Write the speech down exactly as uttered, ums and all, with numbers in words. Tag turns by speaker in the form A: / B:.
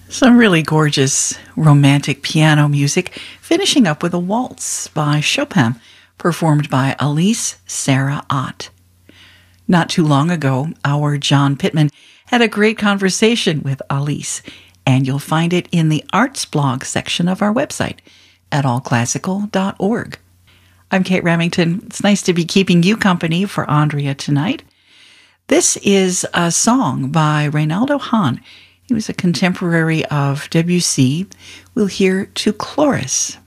A: Some really gorgeous romantic piano music, finishing up with a waltz by Chopin, performed by Elise Sarah Ott. Not too long ago, our John Pittman had a great conversation with Elise, and you'll find it in the Arts blog section of our website at all classical dot org. I'm Kate Remington. It's nice to be keeping you company for Andrea tonight. This is a song by Reynaldo Hahn. He was a contemporary of Debussy. We'll hear To Chloris.